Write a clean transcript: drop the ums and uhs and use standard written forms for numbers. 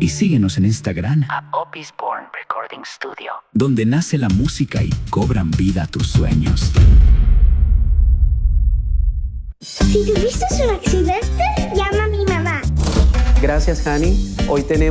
Y síguenos en Instagram, Opisborn Recording Studio, donde nace la música y cobran vida tus sueños. Si tuviste un accidente, llama a mi mamá. Gracias, Hani. Hoy tenemos